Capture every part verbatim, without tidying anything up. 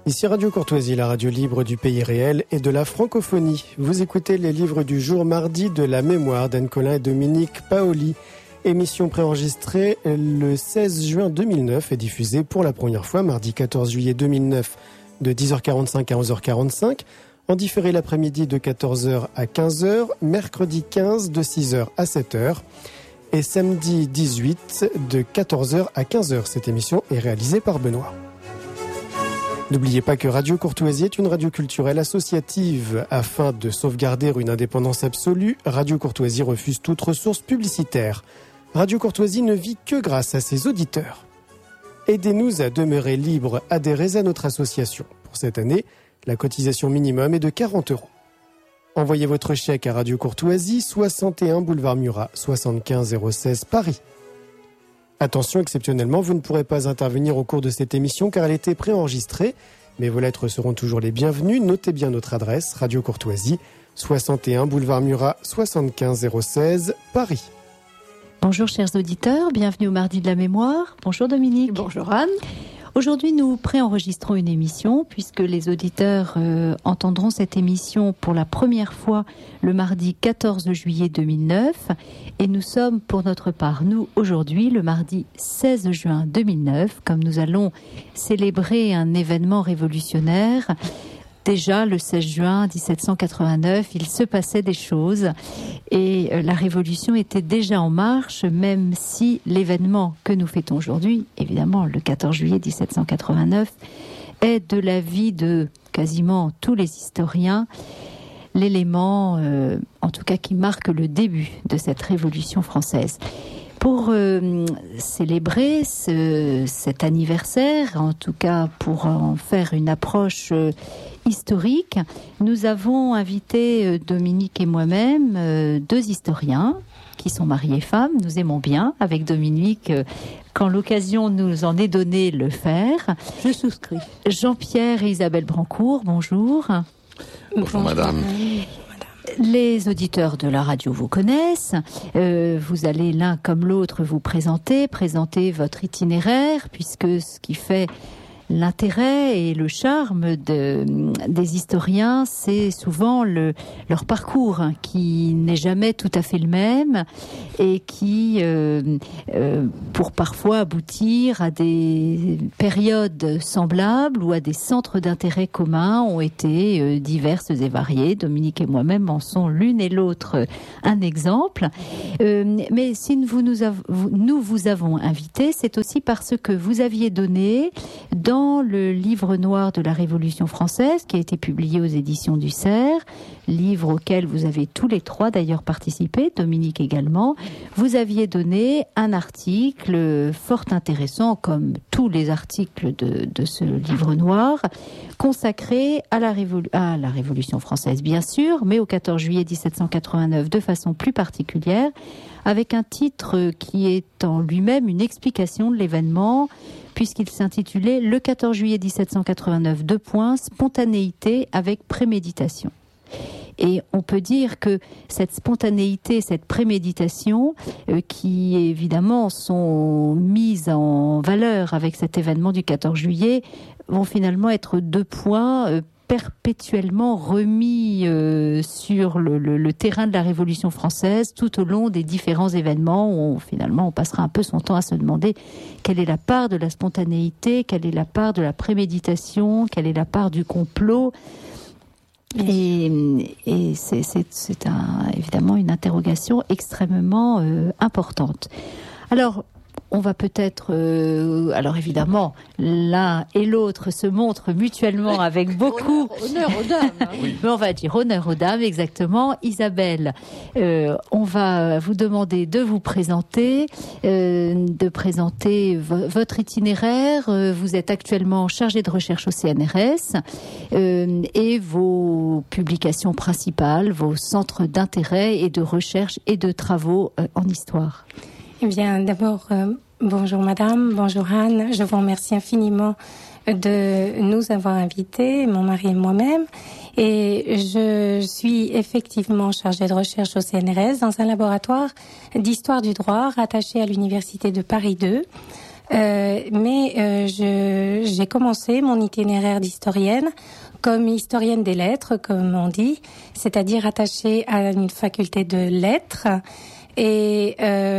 Ici Radio Courtoisie, la radio libre du pays réel et de la francophonie. Vous écoutez les livres du jour mardi de la mémoire d'Anne Collin et Dominique Paoli. Émission préenregistrée le seize juin deux mille neuf et diffusée pour la première fois mardi quatorze juillet deux mille neuf de dix heures quarante-cinq à onze heures quarante-cinq, en différé l'après-midi de quatorze heures à quinze heures, mercredi quinze de six heures à sept heures et samedi dix-huit de quatorze heures à quinze heures. Cette émission est réalisée par Benoît. N'oubliez pas que Radio Courtoisie est une radio culturelle associative. Afin de sauvegarder une indépendance absolue, Radio Courtoisie refuse toute ressource publicitaire. Radio Courtoisie ne vit que grâce à ses auditeurs. Aidez-nous à demeurer libres, adhérez à notre association. Pour cette année, la cotisation minimum est de quarante euros. Envoyez votre chèque à Radio Courtoisie, soixante et un boulevard Murat, soixante-quinze zéro seize Paris. Attention, exceptionnellement, vous ne pourrez pas intervenir au cours de cette émission car elle était préenregistrée, mais vos lettres seront toujours les bienvenues. Notez bien notre adresse, Radio Courtoisie, soixante et un boulevard Murat, soixante-quinze zéro seize, Paris. Bonjour chers auditeurs, bienvenue au Mardi de la Mémoire. Bonjour Dominique. Bonjour Anne. Aujourd'hui, nous préenregistrons une émission puisque les auditeurs euh, entendront cette émission pour la première fois le mardi quatorze juillet deux mille neuf et nous sommes pour notre part, nous, aujourd'hui, le mardi seize juin deux mille neuf, comme nous allons célébrer un événement révolutionnaire. Déjà, le seize juin dix-sept cent quatre-vingt-neuf, il se passait des choses et la Révolution était déjà en marche, même si l'événement que nous fêtons aujourd'hui, évidemment le quatorze juillet dix-sept cent quatre-vingt-neuf, est de l'avis de quasiment tous les historiens l'élément, euh, en tout cas, qui marque le début de cette Révolution française. Pour euh, célébrer ce, cet anniversaire, en tout cas pour en faire une approche euh, historique, nous avons invité euh, Dominique et moi-même euh, deux historiens qui sont mariés et femmes. Nous aimons bien, avec Dominique, euh, quand l'occasion nous en est donnée, le faire. Je souscris. Jean-Pierre et Isabelle Brancourt, bonjour. Bonjour madame. Les auditeurs de la radio vous connaissent. Euh, vous allez l'un comme l'autre vous présenter, présenter votre itinéraire, puisque ce qui fait l'intérêt et le charme de, des historiens, c'est souvent le, leur parcours hein, qui n'est jamais tout à fait le même et qui, euh, euh, pour parfois aboutir à des périodes semblables ou à des centres d'intérêt communs, ont été euh, diverses et variées. Dominique et moi-même en sont l'une et l'autre un exemple. Euh, mais si nous, nous, av- nous vous avons invité, c'est aussi parce que vous aviez donné dans le livre noir de la Révolution française qui a été publié aux éditions du Cerf, livre auquel vous avez tous les trois d'ailleurs participé, Dominique également, vous aviez donné un article fort intéressant, comme tous les articles de, de ce livre noir, consacré à la, Révolu- à la Révolution française bien sûr, mais au quatorze juillet dix-sept cent quatre-vingt-neuf de façon plus particulière, avec un titre qui est en lui-même une explication de l'événement, puisqu'il s'intitulait « Le quatorze juillet dix-sept cent quatre-vingt-neuf, deux points, spontanéité avec préméditation ». Et on peut dire que cette spontanéité, cette préméditation, euh, qui évidemment sont mises en valeur avec cet événement du quatorze juillet, vont finalement être deux points euh, perpétuellement remis euh, sur le, le, le terrain de la Révolution française tout au long des différents événements où on, finalement on passera un peu son temps à se demander quelle est la part de la spontanéité, quelle est la part de la préméditation, quelle est la part du complot. Et, et c'est, c'est, c'est un, évidemment une interrogation extrêmement euh, importante. Alors, on va peut-être... Euh, alors évidemment, l'un et l'autre se montrent mutuellement avec beaucoup... Honneur, honneur aux dames. Hein. Oui. Mais on va dire honneur aux dames, exactement. Isabelle, euh, on va vous demander de vous présenter, euh, de présenter v- votre itinéraire. Euh, vous êtes actuellement chargée de recherche au C N R S euh, et vos publications principales, vos centres d'intérêt et de recherche et de travaux euh, en histoire. Eh bien, d'abord, euh, bonjour madame, bonjour Anne. Je vous remercie infiniment de nous avoir invités, mon mari et moi-même. Et je suis effectivement chargée de recherche au C N R S dans un laboratoire d'histoire du droit rattaché à l'université de Paris deux. Euh, mais euh, je, j'ai commencé mon itinéraire d'historienne comme historienne des lettres, comme on dit, c'est-à-dire attachée à une faculté de lettres. Et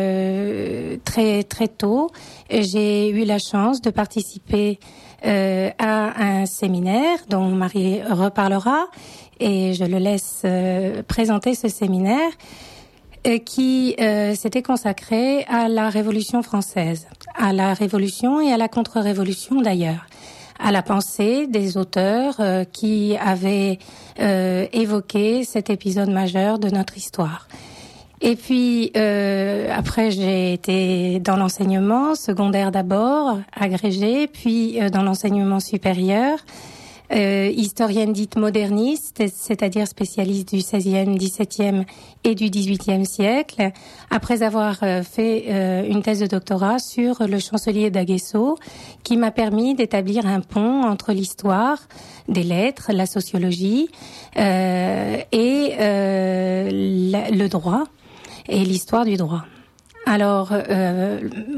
euh, très très tôt, j'ai eu la chance de participer euh, à un séminaire dont mon mari reparlera, et je le laisse euh, présenter ce séminaire euh, qui euh, s'était consacré à la Révolution française, à la Révolution et à la contre-révolution d'ailleurs, à la pensée des auteurs euh, qui avaient euh, évoqué cet épisode majeur de notre histoire. Et puis, euh, après, j'ai été dans l'enseignement secondaire d'abord, agrégée, puis euh, dans l'enseignement supérieur, euh, historienne dite moderniste, c'est-à-dire spécialiste du seizième, dix-septième et du dix-huitième siècle, après avoir euh, fait euh, une thèse de doctorat sur le chancelier d'Aguesseau, qui m'a permis d'établir un pont entre l'histoire des lettres, la sociologie euh, et euh, la, le droit. Et l'histoire du droit. Alors, euh,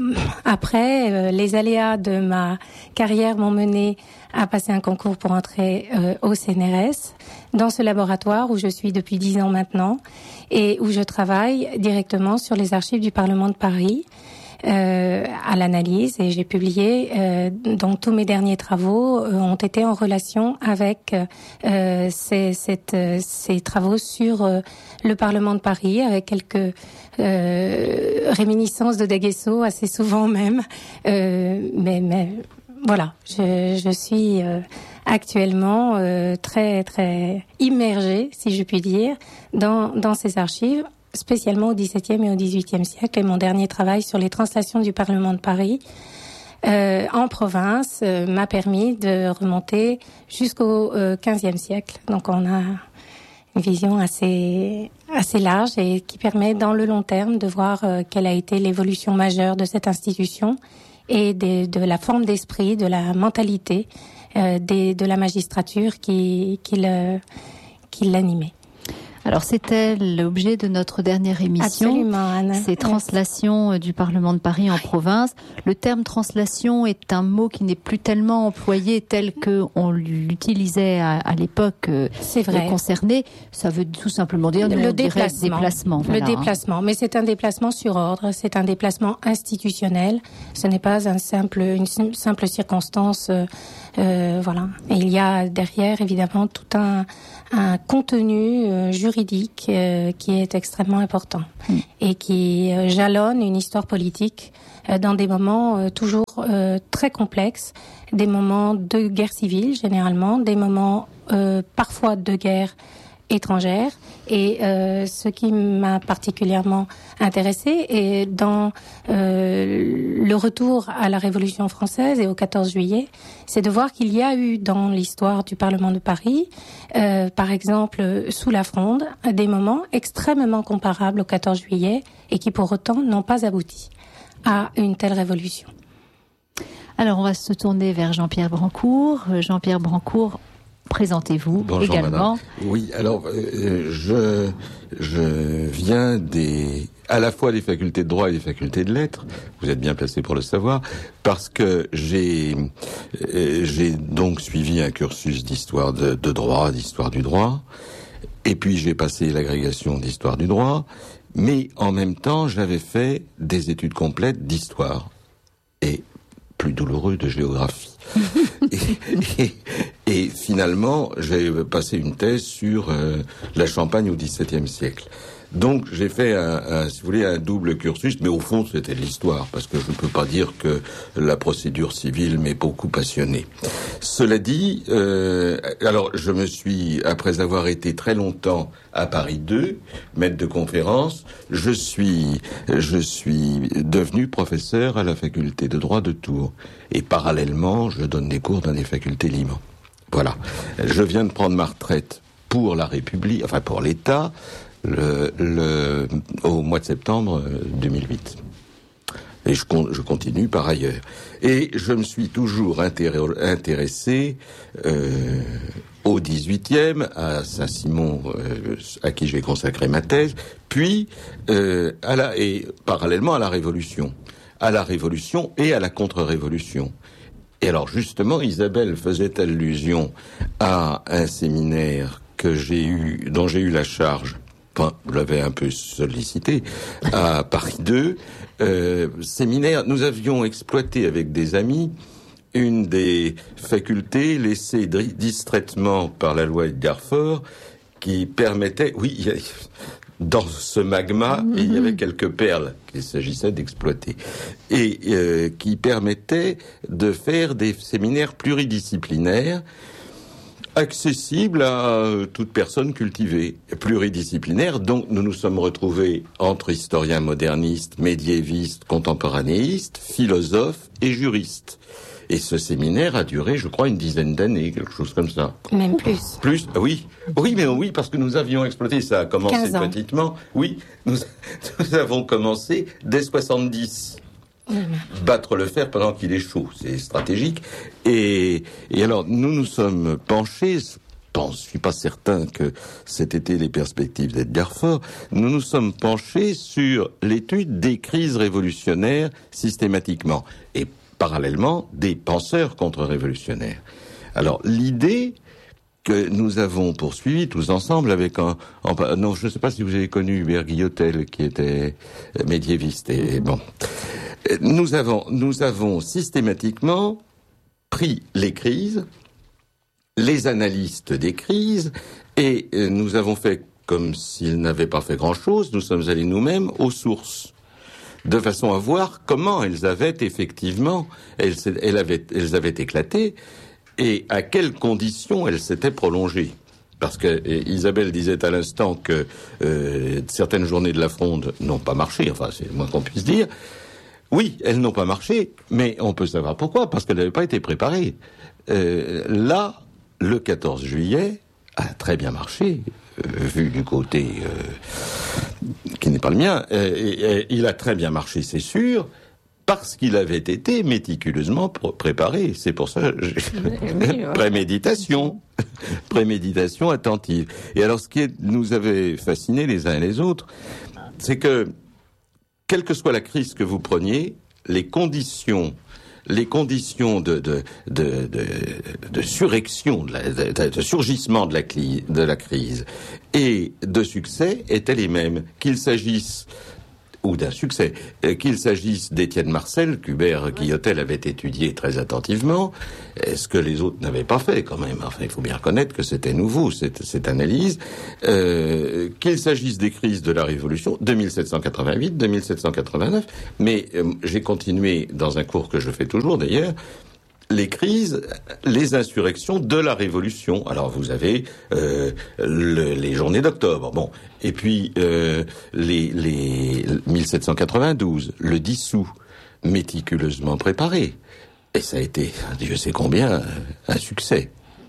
après, euh, les aléas de ma carrière m'ont mené à passer un concours pour entrer euh, au C N R S, dans ce laboratoire où je suis depuis dix ans maintenant, et où je travaille directement sur les archives du Parlement de Paris, euh, à l'analyse, et j'ai publié, euh, donc tous mes derniers travaux euh, ont été en relation avec euh, ces, cette, ces travaux sur euh, le Parlement de Paris, avec quelques euh, réminiscences de D'Aguesseau, assez souvent même, euh, mais, mais voilà, je, je suis euh, actuellement euh, très très immergée, si je puis dire, dans, dans ces archives, spécialement au dix-septième et au dix-huitième siècle, et mon dernier travail sur les translations du Parlement de Paris euh, en province euh, m'a permis de remonter jusqu'au euh, quinzième siècle. Donc on a une vision assez assez large et qui permet dans le long terme de voir euh, quelle a été l'évolution majeure de cette institution et de, de la forme d'esprit, de la mentalité euh, des, de la magistrature qui, qui, le, qui l'animait. Alors c'était l'objet de notre dernière émission. Absolument, Anne. Ces translations oui. du Parlement de Paris en oui. province. Le terme translation est un mot qui n'est plus tellement employé tel que on l'utilisait à, à l'époque C'est vrai. concernée. Ça veut tout simplement dire le déplacement. déplacement voilà, le déplacement, hein. Mais c'est un déplacement sur ordre, c'est un déplacement institutionnel. Ce n'est pas un simple, une simple circonstance. Euh, euh, voilà. Et il y a derrière évidemment tout un un contenu euh, juridique euh, qui est extrêmement important mmh. et qui euh, jalonne une histoire politique euh, dans des moments euh, toujours euh, très complexes, des moments de guerre civile généralement, des moments euh, parfois de guerre étrangère. Et euh, ce qui m'a particulièrement intéressée est dans euh, le retour à la Révolution française et au quatorze juillet, c'est de voir qu'il y a eu dans l'histoire du Parlement de Paris, euh, par exemple sous la Fronde, des moments extrêmement comparables au quatorze juillet et qui pour autant n'ont pas abouti à une telle révolution. Alors on va se tourner vers Jean-Pierre Brancourt. Jean-Pierre Brancourt, présentez-vous. Bonjour, également. Madame. Oui, alors euh, je je viens des à la fois des facultés de droit et des facultés de lettres. Vous êtes bien placé pour le savoir, parce que j'ai euh, j'ai donc suivi un cursus d'histoire de, de droit, d'histoire du droit, et puis j'ai passé l'agrégation d'histoire du droit, mais en même temps j'avais fait des études complètes d'histoire et plus douloureux de géographie. et, et, et finalement, j'ai passé une thèse sur euh, la Champagne au dix-septième siècle. Donc, j'ai fait, un, un, si vous voulez, un double cursus, mais au fond, c'était de l'histoire, parce que je ne peux pas dire que la procédure civile m'ait beaucoup passionné. Cela dit, euh, alors, je me suis, après avoir été très longtemps à Paris deux, maître de conférence, je suis, je suis devenu professeur à la faculté de droit de Tours. Et parallèlement, je donne des cours dans les facultés libres. Voilà. Je viens de prendre ma retraite pour la République, enfin pour l'État, le, le, au mois de septembre deux mille huit. Et je, je continue par ailleurs. Et je me suis toujours intéressé euh, au dix-huitième, à Saint-Simon, euh, à qui j'ai consacré ma thèse, puis euh, à la, et parallèlement à la Révolution. à la Révolution et à la contre-révolution. Et alors justement, Isabelle faisait allusion à un séminaire que j'ai eu, dont j'ai eu la charge, enfin, je l'avais un peu sollicité, à Paris deux, euh, séminaire, nous avions exploité avec des amis une des facultés laissées distraitement par la loi Edgar Faure, qui permettait, oui, il y a, dans ce magma, mmh. il y avait quelques perles qu'il s'agissait d'exploiter, et euh, qui permettait de faire des séminaires pluridisciplinaires accessibles à toute personne cultivée, pluridisciplinaire. Donc nous nous sommes retrouvés entre historiens modernistes, médiévistes, contemporanéistes, philosophes et juristes. Et ce séminaire a duré, je crois, une dizaine d'années, quelque chose comme ça. Même plus. Plus, oui. Oui, mais oui, parce que nous avions exploité, ça a commencé petitement. Oui, nous, nous avons commencé dès soixante-dix. Mmh. Battre le fer pendant qu'il est chaud, c'est stratégique. Et, et alors, nous nous sommes penchés, je pense, je suis pas certain que cet été les perspectives d'Edgar Faure, nous nous sommes penchés sur l'étude des crises révolutionnaires systématiquement. Et parallèlement, des penseurs contre-révolutionnaires. Alors, l'idée que nous avons poursuivie tous ensemble avec un... un non, je ne sais pas si vous avez connu Hubert Guillotel, qui était médiéviste. Et bon, nous avons, nous avons systématiquement pris les crises, les analystes des crises, et nous avons fait comme s'ils n'avaient pas fait grand-chose. Nous sommes allés nous-mêmes aux sources, de façon à voir comment elles avaient effectivement, elles, elles, avaient, elles avaient éclaté et à quelles conditions elles s'étaient prolongées. Parce que Isabelle disait à l'instant que euh, certaines journées de la Fronde n'ont pas marché, enfin c'est le moins qu'on puisse dire. Oui, elles n'ont pas marché, mais on peut savoir pourquoi, parce qu'elles n'avaient pas été préparées. Euh, là, le quatorze juillet a très bien marché, euh, vu du côté... Euh, qui n'est pas le mien, euh, et, et, il a très bien marché, c'est sûr, parce qu'il avait été méticuleusement préparé. C'est pour ça, j'ai... préméditation, préméditation attentive. Et alors, ce qui est, nous avait fasciné les uns et les autres, c'est que, quelle que soit la crise que vous preniez, les conditions les conditions de, de, de, de, de surrection, de, la, de, de surgissement de la, de la crise et de succès étaient les mêmes, qu'il s'agisse, ou d'un succès, qu'il s'agisse d'Étienne Marcel, qu'Hubert Guillotel avait étudié très attentivement, ce que les autres n'avaient pas fait quand même. Enfin, il faut bien reconnaître que c'était nouveau, cette, cette analyse. Euh, qu'il s'agisse des crises de la Révolution, de mille sept cent quatre-vingt-huit, de mille sept cent quatre-vingt-neuf, mais euh, j'ai continué dans un cours que je fais toujours d'ailleurs, les crises, les insurrections de la Révolution. Alors vous avez euh, le, les journées d'octobre, bon, et puis euh, les, les mille sept cent quatre-vingt-douze, le dissous, méticuleusement préparé, et ça a été, Dieu sait combien, un succès.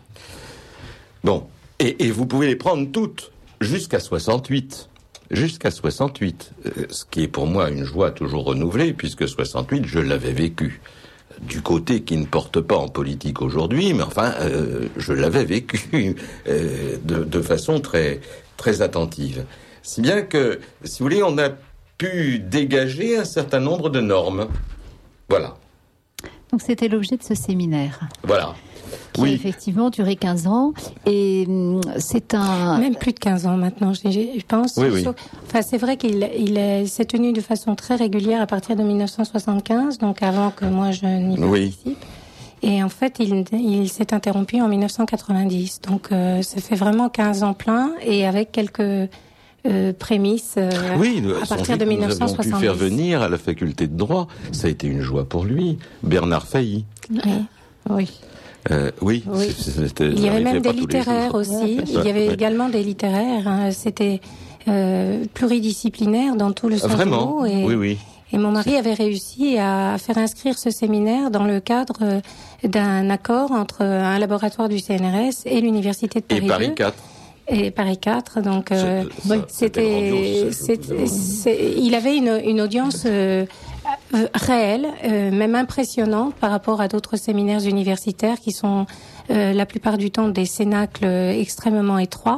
Bon, et, et vous pouvez les prendre toutes jusqu'à soixante-huit. Jusqu'à soixante-huit, ce qui est pour moi une joie toujours renouvelée, puisque soixante-huit, je l'avais vécu. Du côté qui ne porte pas en politique aujourd'hui, mais enfin, euh, je l'avais vécu euh, de, de façon très, très attentive. Si bien que, si vous voulez, on a pu dégager un certain nombre de normes. Voilà. Donc c'était l'objet de ce séminaire. Voilà. Qui oui. a effectivement duré quinze ans. Et c'est un... Même plus de quinze ans maintenant, je, je pense. Oui, oui. Enfin, c'est vrai qu'il il s'est tenu de façon très régulière à partir de mille neuf cent soixante-quinze, donc avant que moi je n'y participe. Oui. Et en fait, il, il s'est interrompu en mille neuf cent quatre-vingt-dix. Donc euh, ça fait vraiment quinze ans plein et avec quelques... Euh, prémices euh, oui, à partir de mille neuf cent soixante-dix. Nous avons pu faire venir à la faculté de droit, ça a été une joie pour lui, Bernard Failly. Oui, oui. Euh, oui, oui. C'était, il y avait même des littéraires aussi. Il y avait ouais. également des littéraires. Hein. C'était euh, pluridisciplinaire dans tout le sens Vraiment du mot. Et, oui, oui. Et mon mari avait réussi à faire inscrire ce séminaire dans le cadre d'un accord entre un laboratoire du C N R S et l'université de Paris. Et Paris quatre. Et Paris quatre, donc euh, c'est, ça, c'était, c'était, c'était il avait une, une audience euh, euh, réelle, euh, même impressionnante par rapport à d'autres séminaires universitaires qui sont euh, la plupart du temps des cénacles extrêmement étroits.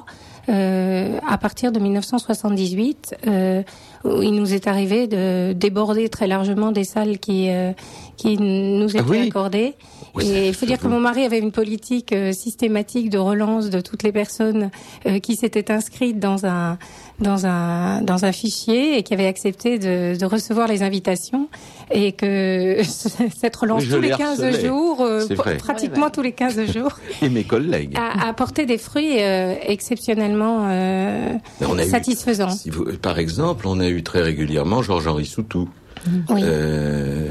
euh, à partir de dix-neuf cent soixante-dix-huit, euh, où il nous est arrivé de déborder très largement des salles qui euh, qui nous étaient ah oui. accordées. Oui, et il faut dire que mon mari avait une politique euh, systématique de relance de toutes les personnes euh, qui s'étaient inscrites dans un dans un dans un fichier et qui avaient accepté de, de recevoir les invitations, et que cette relance tous les quinze jours, euh, pratiquement ouais, ouais. tous les quinze jours, et mes collègues a, a porté des fruits euh, exceptionnellement euh, satisfaisants. Eu, si vous, par exemple, on a eu très régulièrement Georges-Henri Soutou. Oui. Euh,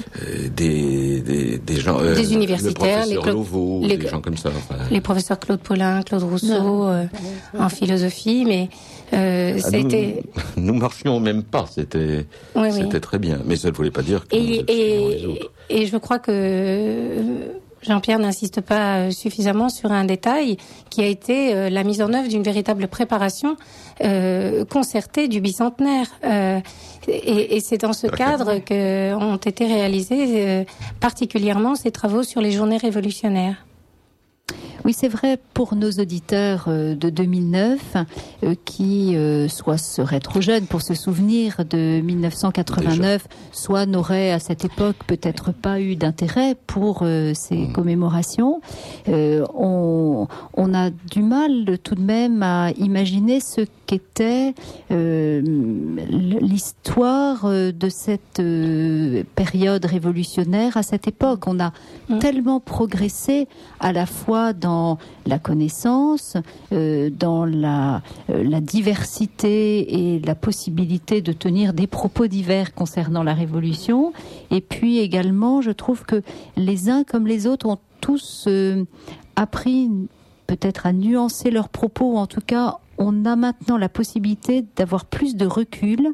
des, des, des gens, euh, des universitaires, le les, Claude, Lauveau, les, des gens comme ça. Enfin. Les professeurs Claude Paulin, Claude Rousseau, euh, en philosophie, mais euh, ah, ça a été... Nous marchions même pas, c'était, oui, c'était oui. très bien, mais ça ne voulait pas dire que et, et, les autres. Et je crois que Jean-Pierre n'insiste pas suffisamment sur un détail qui a été euh, la mise en œuvre d'une véritable préparation euh, concertée du bicentenaire. Euh, et, et c'est dans ce cadre que ont été réalisés euh, particulièrement ces travaux sur les journées révolutionnaires. Oui, c'est vrai pour nos auditeurs euh, de deux mille neuf euh, qui euh, soit seraient trop jeunes pour se souvenir de dix-neuf cent quatre-vingt-neuf, déjà. Soit n'auraient à cette époque peut-être pas eu d'intérêt pour euh, ces mmh. commémorations. Euh, on, on a du mal tout de même à imaginer ce qu'était euh, l'histoire de cette euh, période révolutionnaire à cette époque. On a mmh. tellement progressé à la fois dans la connaissance, euh, dans la, euh, la diversité et la possibilité de tenir des propos divers concernant la Révolution. Et puis également, je trouve que les uns comme les autres ont tous euh, appris peut-être à nuancer leurs propos, ou en tout cas, on a maintenant la possibilité d'avoir plus de recul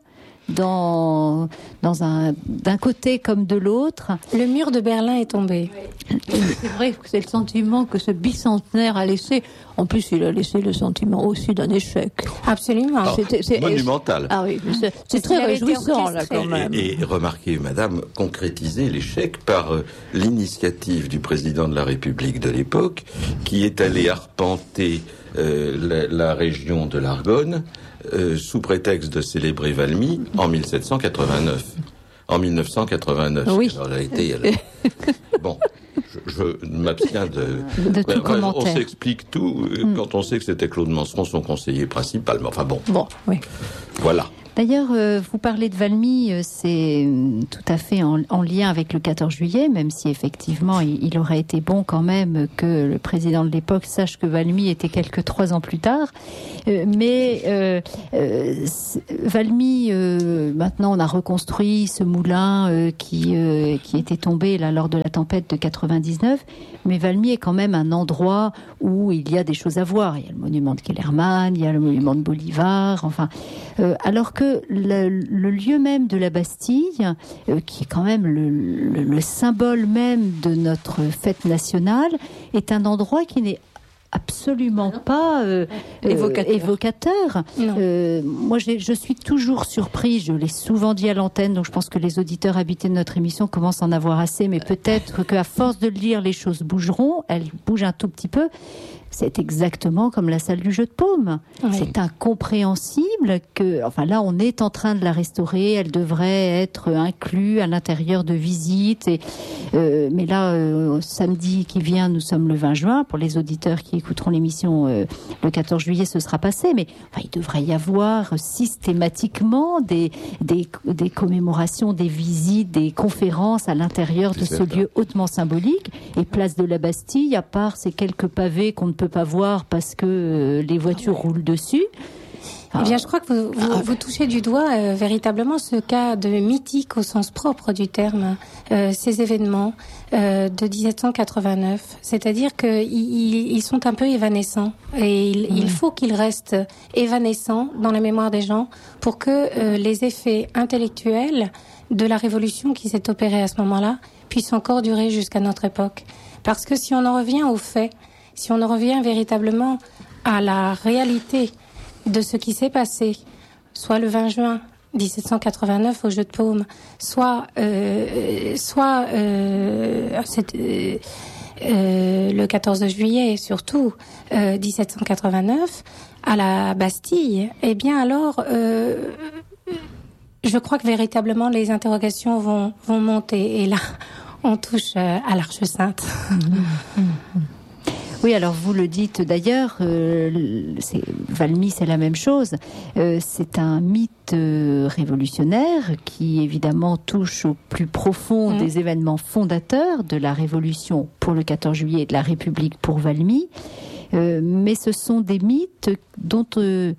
dans, dans un, d'un côté comme de l'autre. Le mur de Berlin est tombé. C'est vrai que c'est le sentiment que ce bicentenaire a laissé. En plus, il a laissé le sentiment aussi d'un échec. Absolument. Alors, c'est, c'est monumental. Ah oui, c'est, c'est très réjouissant, là, quand même. Et, et remarquez, madame, concrétiser l'échec par euh, l'initiative du président de la République de l'époque, qui est allé arpenter euh, la, la région de l'Argonne, Euh, sous prétexte de célébrer Valmy en mille sept cent quatre-vingt-neuf. En mille neuf cent quatre-vingt-neuf. Oui. Alors, elle a été, elle a... Bon, je, je m'abstiens de... de tout ben, commentaire. On s'explique tout mm. quand on sait que c'était Claude Manceron, son conseiller principal. Mais enfin bon. Bon, oui. Voilà. D'ailleurs, euh, vous parlez de Valmy, euh, c'est tout à fait en, en lien avec le quatorze juillet, même si effectivement il, il aurait été bon quand même que le président de l'époque sache que Valmy était quelques trois ans plus tard. Euh, mais euh, euh, Valmy, euh, maintenant on a reconstruit ce moulin euh, qui euh, qui était tombé là lors de la tempête de quatre-vingt-dix-neuf. Mais Valmy est quand même un endroit où il y a des choses à voir. Il y a le monument de Kellermann, il y a le monument de Bolivar, enfin, euh, alors que le, le lieu même de la Bastille, euh, qui est quand même le, le, le symbole même de notre fête nationale, est un endroit qui n'est absolument pas euh, évocateur. Euh, évocateur. Euh, moi, j'ai, je suis toujours surpris, je l'ai souvent dit à l'antenne, donc je pense que les auditeurs habités de notre émission commencent à en avoir assez, mais peut-être qu'à force de le lire, les choses bougeront, elles bougent un tout petit peu. C'est exactement comme la salle du jeu de paume. Oui. C'est incompréhensible que, enfin là, on est en train de la restaurer. Elle devrait être inclue à l'intérieur de visites. Et, euh, mais là, euh, samedi qui vient, nous sommes le vingt juin. Pour les auditeurs qui écouteront l'émission, euh, le quatorze juillet, ce sera passé. Mais enfin, il devrait y avoir systématiquement des, des, des commémorations, des visites, des conférences à l'intérieur de ce lieu hautement symbolique. Et place de la Bastille, à part ces quelques pavés qu'on ne peut pas voir parce que euh, les voitures roulent dessus. Eh bien, je crois que vous, vous, vous touchez du doigt euh, véritablement ce cas de mythique au sens propre du terme, euh, ces événements euh, de dix-sept cent quatre-vingt-neuf. C'est-à-dire qu'ils ils sont un peu évanescents et il, mmh. il faut qu'ils restent évanescents dans la mémoire des gens pour que euh, les effets intellectuels de la révolution qui s'est opérée à ce moment-là puissent encore durer jusqu'à notre époque. Parce que si on en revient aux faits, si on en revient véritablement à la réalité de ce qui s'est passé, soit le vingt juin dix-sept cent quatre-vingt-neuf au Jeu de Paume, soit, euh, soit euh, cette, euh, euh, le quatorze juillet, surtout euh, dix-sept cent quatre-vingt-neuf, à la Bastille, eh bien alors, euh, je crois que véritablement les interrogations vont vont monter. Et là, on touche euh, à l'Arche Sainte. Oui, alors vous le dites d'ailleurs, euh, c'est, Valmy, c'est la même chose. Euh, c'est un mythe euh, révolutionnaire qui évidemment touche au plus profond mmh. des événements fondateurs de la Révolution pour le quatorze juillet et de la République pour Valmy. Euh, mais ce sont des mythes dont euh,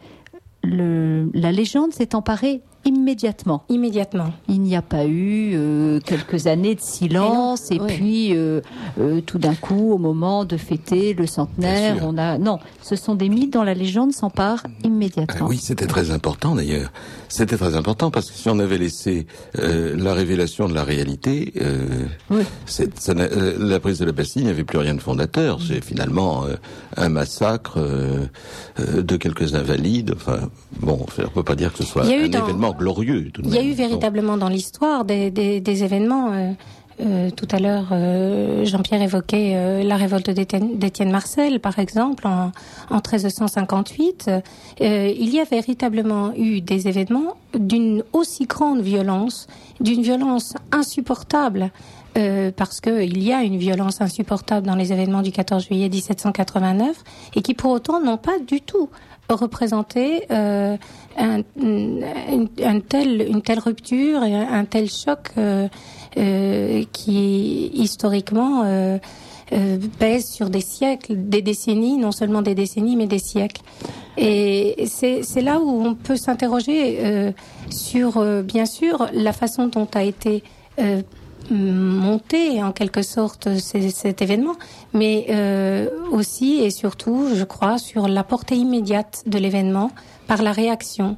le, la légende s'est emparée immédiatement. Immédiatement. Il n'y a pas eu euh, quelques années de silence et, non, et oui. puis euh, euh, tout d'un coup, au moment de fêter le centenaire, on a non, ce sont des mythes dont la légende s'empare immédiatement. Ah oui, c'était très important d'ailleurs. C'était très important parce que si on avait laissé euh, la révélation de la réalité, euh, oui. c'est, ça euh, la prise de la Bastille n'avait plus rien de fondateur. C'est finalement euh, un massacre euh, euh, de quelques invalides. Enfin, bon, on peut pas dire que ce soit un dans... événement glorieux. Tout de Il même. y a eu véritablement dans l'histoire des, des, des événements. Euh, euh, tout à l'heure, euh, Jean-Pierre évoquait euh, la révolte d'Étienne, d'Étienne Marcel, par exemple, en, en treize cent cinquante-huit. Euh, il y a véritablement eu des événements d'une aussi grande violence, d'une violence insupportable. Euh, parce que il y a une violence insupportable dans les événements du quatorze juillet dix-sept cent quatre-vingt-neuf et qui pour autant n'ont pas du tout représenté euh, un, une, un tel, une telle rupture et un, un tel choc euh, euh, qui historiquement euh, euh, pèse sur des siècles, des décennies, non seulement des décennies mais des siècles. Et c'est, c'est là où on peut s'interroger euh, sur euh, bien sûr la façon dont a été euh, monter en quelque sorte c- cet événement, mais euh, aussi et surtout, je crois, sur la portée immédiate de l'événement par la réaction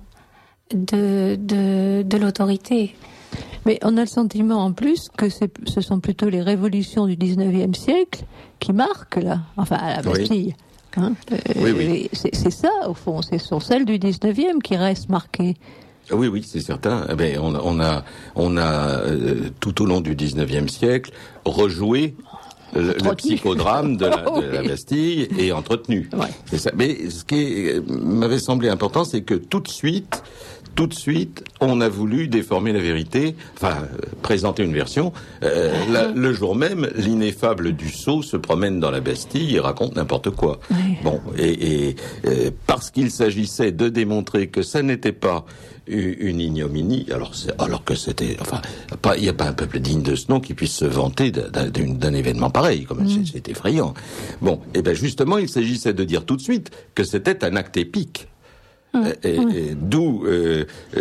de, de, de l'autorité. Mais on a le sentiment en plus que c'est, ce sont plutôt les révolutions du dix-neuvième siècle qui marquent là, enfin à la Bastille. Oui. Hein euh, oui, oui. C'est, c'est ça au fond, ce sont celles du dix-neuvième qui restent marquées. Oui, oui, c'est certain. Eh bien, on, on a, on a euh, tout au long du dix-neuvième siècle rejoué le, le psychodrame de la, de la Bastille et entretenu. Ouais. C'est ça. Mais ce qui est, m'avait semblé important, c'est que tout de suite, tout de suite, on a voulu déformer la vérité, enfin euh, présenter une version. Euh, la, le jour même, l'ineffable Dussault se promène dans la Bastille et raconte n'importe quoi. Oui. Bon, et, et euh, parce qu'il s'agissait de démontrer que ça n'était pas une ignominie, alors, c'est, alors que c'était, enfin, pas, il n'y a pas un peuple digne de ce nom qui puisse se vanter d'un, d'un, d'un événement pareil, comme mmh. c'est, c'est effrayant. Bon, et ben justement, il s'agissait de dire tout de suite que c'était un acte épique. Mmh. Et, mmh. et d'où euh,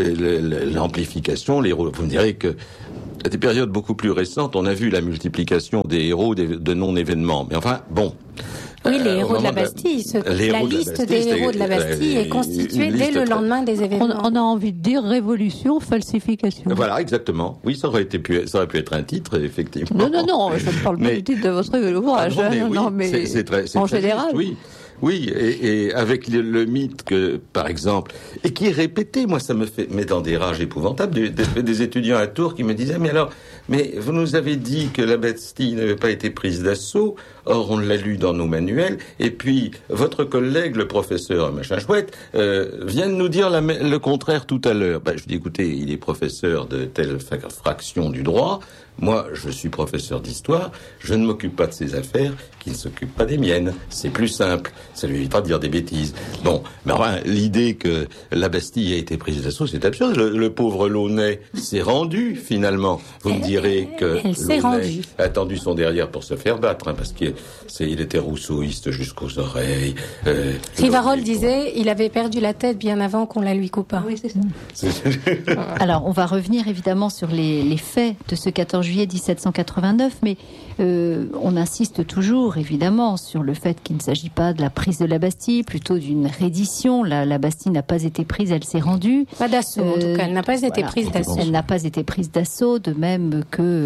l'amplification, les héros. Vous me direz que à des périodes beaucoup plus récentes, on a vu la multiplication des héros des, de non-événements. Mais enfin, bon. Oui, les héros de la Bastille. Ce, la liste Bastille, des héros de la Bastille est constituée dès le lendemain des événements. On, on a envie de dire révolution, falsification. Voilà, exactement. Oui, ça aurait été pu, ça aurait pu être un titre, effectivement. Non, non, non, je ne parle pas mais, du titre de votre ouvrage. Ah non, mais, hein, oui, non, mais c'est, c'est très, c'est en très général. Juste, oui. Oui, et, et avec le, le mythe que, par exemple, et qui est répété, moi ça me fait, mais dans des rages épouvantables, des, des, des étudiants à Tours qui me disaient, mais alors, mais vous nous avez dit que la Bastille n'avait pas été prise d'assaut, or on l'a lu dans nos manuels, et puis votre collègue, le professeur machin chouette, euh, vient de nous dire la, le contraire tout à l'heure. Ben, je dis, écoutez, il est professeur de telle fraction du droit, moi, je suis professeur d'histoire, je ne m'occupe pas de ses affaires, qu'il ne s'occupe pas des miennes. C'est plus simple, ça lui évitera de dire des bêtises. Bon, mais enfin, l'idée que la Bastille a été prise d'assaut, c'est absurde. Le, le pauvre Launay s'est rendu, finalement. Vous me direz que Launay a tendu son derrière pour se faire battre, hein, parce qu'il il était rousseauiste jusqu'aux oreilles. Euh, Rivarol disait, il avait perdu la tête bien avant qu'on la lui coupât. Oui, c'est ça. Alors, on va revenir évidemment sur les, les faits de ce quatorze juillet dix-sept cent quatre-vingt-neuf, mais euh, on insiste toujours, évidemment, sur le fait qu'il ne s'agit pas de la prise de la Bastille, plutôt d'une reddition. La, la Bastille n'a pas été prise, elle s'est rendue. Pas d'assaut, euh, en tout cas, elle n'a pas été voilà, prise d'assaut. Elle n'a pas été prise d'assaut, de même que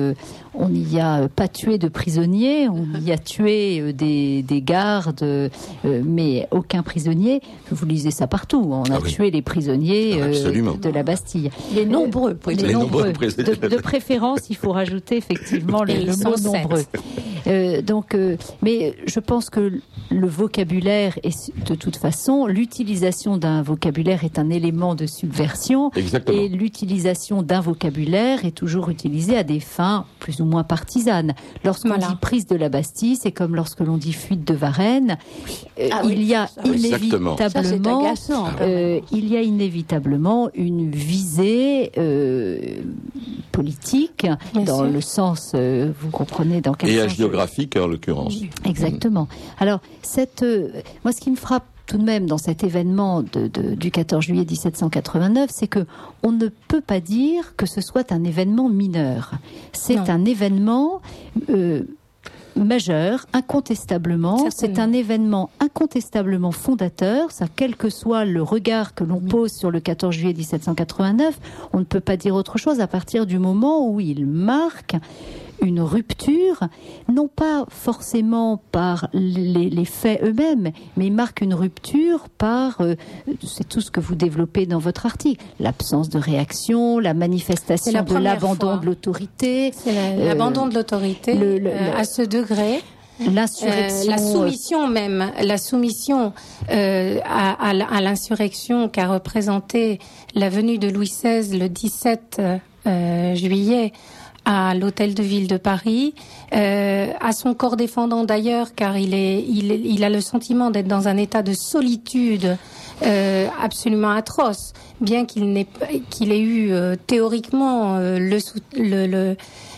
on n'y a pas tué de prisonniers, on y a tué des, des gardes, euh, mais aucun prisonnier. Vous lisez ça partout. On a ah oui. tué les prisonniers euh, de la Bastille. Les nombreux prisonniers. Les nombreux. De, de préférence, il faut rajouter effectivement le, le mot nombreux. Euh, donc, euh, mais je pense que le vocabulaire est de toute façon, l'utilisation d'un vocabulaire est un élément de subversion. Exactement. Et l'utilisation d'un vocabulaire est toujours utilisée à des fins plus ou moins partisanes. Lorsqu'on voilà. dit prise de la Bastille, c'est comme lorsque l'on dit fuite de Varennes. Euh, ah il oui, y a ça, inévitablement, ça, euh, il y a inévitablement une visée euh, politique Bien dans sûr. le sens, euh, vous comprenez dans quel Et sens. Et géographique en l'occurrence. Exactement. Alors cette, euh, moi ce qui me frappe tout de même dans cet événement de, de, du quatorze juillet dix-sept cent quatre-vingt-neuf, c'est que on ne peut pas dire que ce soit un événement mineur. C'est non. un événement euh, majeur, incontestablement. Certainement. C'est un événement incontestablement fondateur. Ça, quel que soit le regard que l'on oui. pose sur le quatorze juillet dix-sept cent quatre-vingt-neuf, on ne peut pas dire autre chose à partir du moment où il marque une rupture, non pas forcément par les, les faits eux-mêmes, mais il marque une rupture par, euh, c'est tout ce que vous développez dans votre article, l'absence de réaction, la manifestation la de l'abandon fois. de l'autorité. C'est la, euh, l'abandon de l'autorité le, le, euh, à ce degré. L'insurrection, euh, la soumission même, la soumission euh, à, à, à l'insurrection qu'a représenté la venue de Louis seize le dix-sept euh, juillet à l'hôtel de ville de Paris, euh, à son corps défendant d'ailleurs, car il est, il, il a le sentiment d'être dans un état de solitude euh, absolument atroce, bien qu'il n'ait, qu'il ait eu euh, théoriquement euh, le, le, le,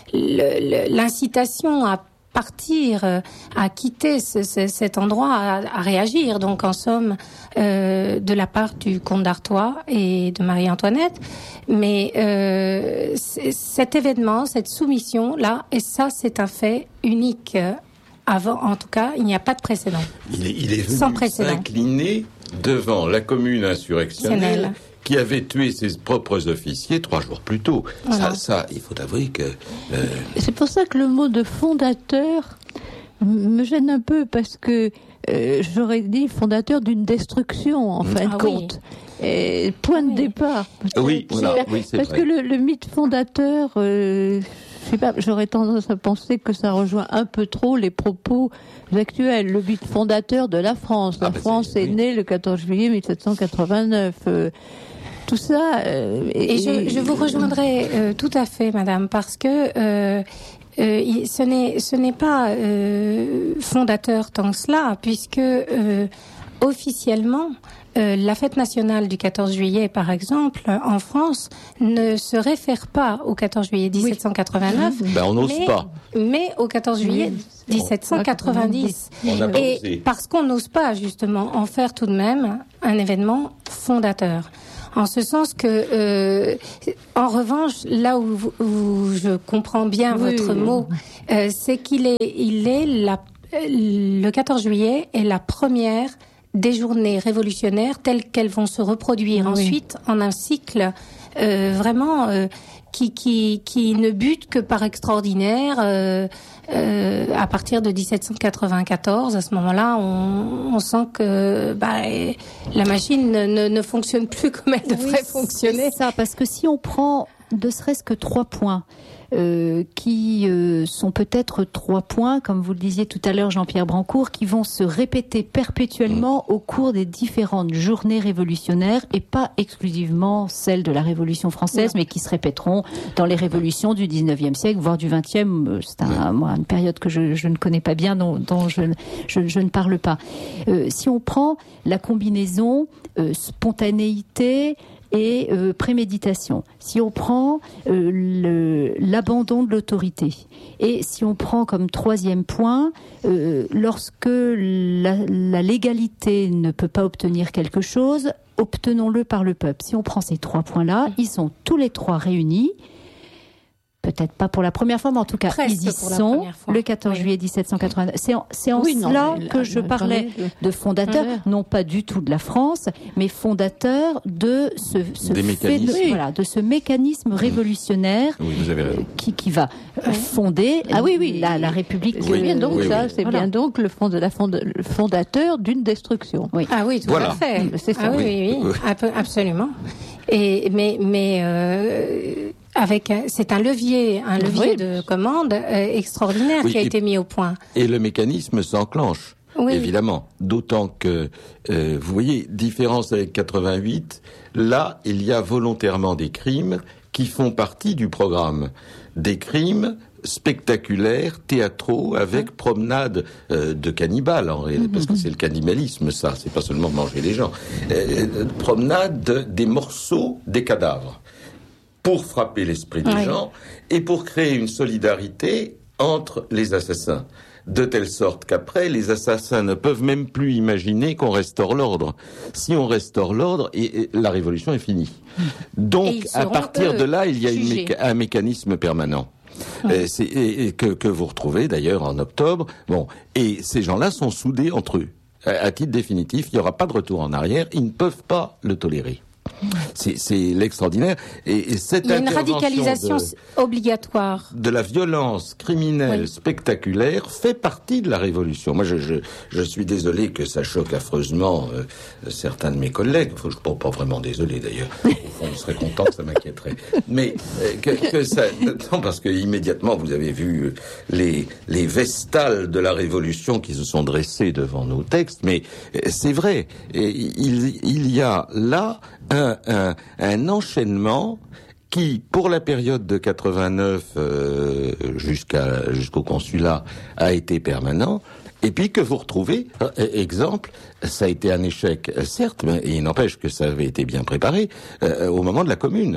le, l'incitation à partir, euh, à quitter ce, ce, cet endroit, à, à réagir. Donc, en somme, euh, de la part du comte d'Artois et de Marie-Antoinette. Mais euh, cet événement, cette soumission-là, et ça, c'est un fait unique. Avant, en tout cas, il n'y a pas de précédent. Il est, il est venu s'incliner devant la commune insurrectionnelle qui avait tué ses propres officiers trois jours plus tôt. Voilà. Ça, ça, il faut avouer que... Euh... C'est pour ça que le mot de fondateur me gêne un peu, parce que euh, j'aurais dit fondateur d'une destruction, en fin ah de oui. compte. Et point de départ. Oui, voilà, oui, c'est parce vrai. que le, le mythe fondateur... Euh, je sais pas, j'aurais tendance à penser que ça rejoint un peu trop les propos actuels. Le mythe fondateur de la France. La ah, bah France est, est oui. née le quatorze juillet mille sept cent quatre-vingt-neuf. Euh, tout ça... Euh, et, et je, je vous rejoindrai euh, tout à fait, madame, parce que... Euh, Euh, ce n'est ce n'est pas euh, fondateur tant que cela, puisque euh, officiellement euh, la fête nationale du quatorze juillet, par exemple, en France, ne se réfère pas au quatorze juillet dix-sept cent quatre-vingt-neuf, oui. ben, on n'ose mais, pas. mais au quatorze juillet dix-sept cent quatre-vingt-dix. Et parce qu'on n'ose pas justement en faire tout de même un événement fondateur. En ce sens que, euh, en revanche, là où, où je comprends bien oui, votre oui. mot, euh, c'est qu'il est, il est la, le quatorze juillet est la première des journées révolutionnaires telles qu'elles vont se reproduire oui. ensuite en un cycle euh, vraiment euh, qui, qui, qui ne bute que par extraordinaire. Euh, Euh, à partir de dix-sept cent quatre-vingt-quatorze, à ce moment-là, on, on sent que bah, la machine ne, ne, ne fonctionne plus comme elle devrait oui, fonctionner. C'est ça, parce que si on prend ne serait-ce que trois points, euh, qui euh, sont peut-être trois points, comme vous le disiez tout à l'heure, Jean-Pierre Brancourt, qui vont se répéter perpétuellement au cours des différentes journées révolutionnaires, et pas exclusivement celles de la Révolution française, ouais. mais qui se répéteront dans les révolutions du dix-neuvième siècle, voire du vingtième. C'est un, moi, une période que je, je ne connais pas bien, dont, dont je, je, je ne parle pas. Euh, si on prend la combinaison euh, spontanéité et euh, préméditation, si on prend euh, le, l'abandon de l'autorité, et si on prend comme troisième point, euh, lorsque la, la légalité ne peut pas obtenir quelque chose, obtenons-le par le peuple. Si on prend ces trois points-là, ils sont tous les trois réunis. peut-être pas pour la première fois, mais en tout cas, Presque ils y sont, le quatorze juillet dix-sept cent quatre-vingt-neuf. C'est en, c'est en oui, cela non, que là, je parlais de fondateurs, ouais. non pas du tout de la France, mais fondateurs de ce, ce Des mécanismes. Fait, de, voilà, de ce mécanisme révolutionnaire oui, vous avez raison. qui, qui va fonder ah, oui, oui. La, la République. C'est oui, bien donc oui, ça, oui. c'est voilà. bien donc le, fond de la fond de, le fondateur d'une destruction. Oui. Ah oui, tout voilà. à fait. C'est ça. Ah oui, oui, oui. oui. absolument. Et mais mais euh, avec c'est un levier, un levier oui. de commande euh, extraordinaire oui, qui a et, été mis au point. Et le mécanisme s'enclenche, oui. évidemment. D'autant que euh, vous voyez, différence avec quatre-vingt-huit, là il y a volontairement des crimes qui font partie du programme, des crimes spectaculaires, théâtraux, avec mmh. promenade euh, de cannibales, en réalité, mmh. parce que c'est le cannibalisme, ça, c'est pas seulement manger les gens. Euh, promenade de, des morceaux des cadavres, pour frapper l'esprit des oui. gens, et pour créer une solidarité entre les assassins. De telle sorte qu'après, les assassins ne peuvent même plus imaginer qu'on restaure l'ordre. Si on restaure l'ordre, et, et, la révolution est finie. Donc, à partir de là, il y a une méca- un mécanisme permanent. Ouais. C'est, et, et que, que vous retrouvez d'ailleurs en octobre. Bon, et ces gens-là sont soudés entre eux. À, à titre définitif, il n'y aura pas de retour en arrière. Ils ne peuvent pas le tolérer. C'est, c'est l'extraordinaire. Et, et cette il y a une radicalisation de, obligatoire. De la violence criminelle oui. spectaculaire fait partie de la révolution. Moi, je, je, je suis désolé que ça choque affreusement euh, certains de mes collègues. Enfin, je ne suis pas vraiment désolé d'ailleurs. Au fond, je serais content que ça m'inquiéterait. Mais euh, que, que ça... Non, parce que immédiatement, vous avez vu les, les vestales de la révolution qui se sont dressées devant nos textes. Mais euh, c'est vrai. Et il, il y a là... Un, un, un enchaînement qui, pour la période de quatre-vingt-neuf euh, jusqu'à jusqu'au consulat, a été permanent, et puis que vous retrouvez, euh, exemple, ça a été un échec, certes, mais il n'empêche que ça avait été bien préparé, euh, au moment de la Commune.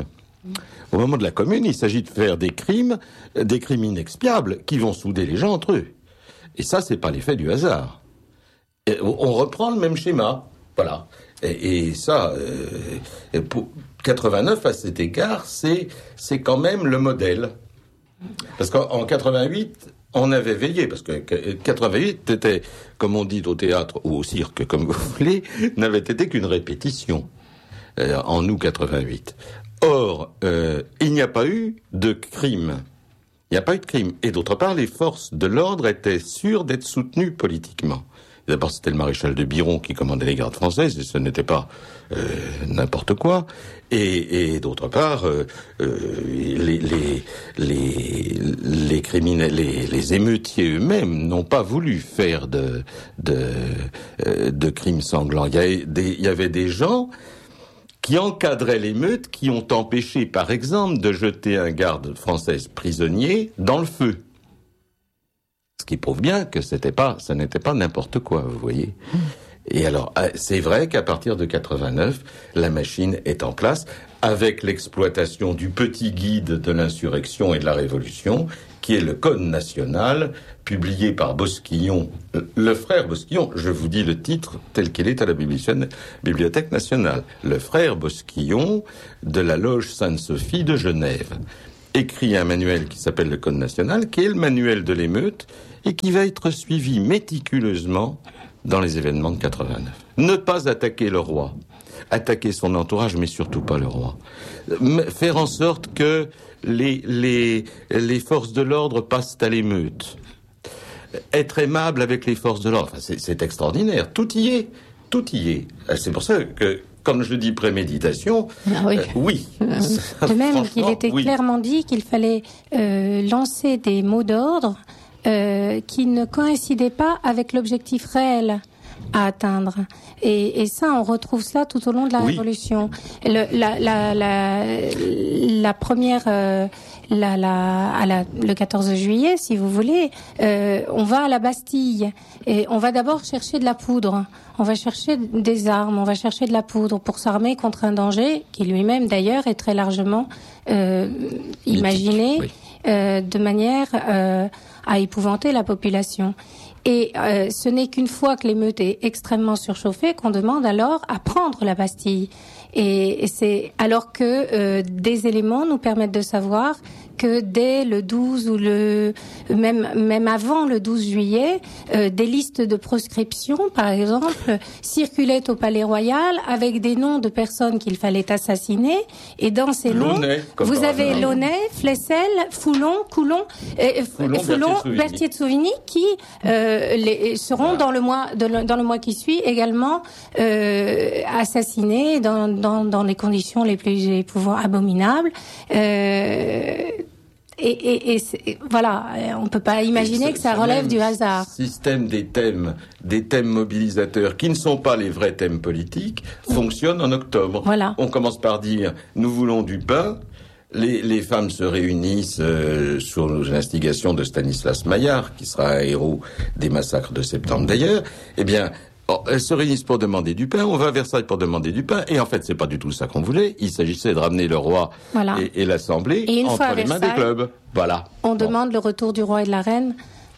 Au moment de la Commune, il s'agit de faire des crimes, des crimes inexpiables, qui vont souder les gens entre eux. Et ça, c'est pas l'effet du hasard. Et on reprend le même schéma, voilà. Et, et ça, euh, pour quatre-vingt-neuf, à cet égard, c'est, c'est quand même le modèle. Parce qu'en quatre-vingt-huit, on avait veillé, parce que quatre-vingt-huit était, comme on dit au théâtre, ou au cirque, comme vous voulez, n'avait été qu'une répétition, euh, en août quatre-vingt-huit. Or, euh, il n'y a pas eu de crime. Il n'y a pas eu de crime. Et d'autre part, les forces de l'ordre étaient sûres d'être soutenues politiquement. D'abord, c'était le maréchal de Biron qui commandait les gardes françaises, et ce n'était pas euh, n'importe quoi. Et, et d'autre part, euh, euh, les, les, les, les criminels, les, les émeutiers eux-mêmes n'ont pas voulu faire de, de, euh, de crimes sanglants. Il y avait des, il y avait des gens qui encadraient l'émeute, qui ont empêché, par exemple, de jeter un garde français prisonnier dans le feu. Ce qui prouve bien que c'était pas, ça n'était pas n'importe quoi, vous voyez. Et alors, c'est vrai qu'à partir de quatre-vingt-neuf, la machine est en place, avec l'exploitation du petit guide de l'insurrection et de la révolution, qui est le Code national, publié par Bosquillon, le frère Bosquillon, je vous dis le titre tel qu'il est à la Bibliothèque nationale. Le frère Bosquillon de la Loge Sainte-Sophie de Genève écrit un manuel qui s'appelle le Code national, qui est le manuel de l'émeute, et qui va être suivi méticuleusement dans les événements de quatre-vingt-neuf. Ne pas attaquer le roi, attaquer son entourage, mais surtout pas le roi. Faire en sorte que les, les, les forces de l'ordre passent à l'émeute. Être aimable avec les forces de l'ordre, enfin, c'est, c'est extraordinaire. Tout y est, tout y est. C'est pour ça que, quand je dis préméditation, ah oui. Euh, oui. De même qu'il était oui. clairement dit qu'il fallait euh, lancer des mots d'ordre euh, qui ne coïncidaient pas avec l'objectif réel à atteindre. Et, et ça, on retrouve cela tout au long de la oui. Révolution. Le, la, la, la, la première, euh, la, la, à la, le quatorze juillet, si vous voulez, euh, on va à la Bastille et on va d'abord chercher de la poudre. On va chercher des armes, on va chercher de la poudre pour s'armer contre un danger qui lui-même, d'ailleurs, est très largement euh, imaginé oui. euh, de manière euh, à épouvanter la population. Et euh, ce n'est qu'une fois que l'émeute est extrêmement surchauffée qu'on demande alors à prendre la Bastille. Et, et c'est alors que euh, des éléments nous permettent de savoir que dès le douze ou le même même avant le douze juillet, euh, des listes de proscription, par exemple, circulaient au Palais Royal avec des noms de personnes qu'il fallait assassiner. Et dans ces noms, Launay, vous avez Launay, Flessel, Foulon, Coulon, euh, Foulon, Foulon, Berthier de Souvigny, qui euh, les, seront voilà. dans le mois de le, dans le mois qui suit également euh, assassinés dans, dans dans les conditions les plus épouvantables, abominables. Euh, Et, et, et, et voilà, on peut pas imaginer ce, que ça relève du hasard. Système des thèmes, des thèmes mobilisateurs qui ne sont pas les vrais thèmes politiques, fonctionne en octobre. Voilà. On commence par dire nous voulons du pain. Les, les femmes se réunissent euh, sur l'instigation de Stanislas Maillard, qui sera un héros des massacres de septembre d'ailleurs. Eh bien, oh, elles se réunissent pour demander du pain, on va à Versailles pour demander du pain, et en fait, c'est pas du tout ça qu'on voulait. Il s'agissait de ramener le roi voilà. et, et l'Assemblée et entre les mains des clubs. Voilà. On bon. demande le retour du roi et de la reine.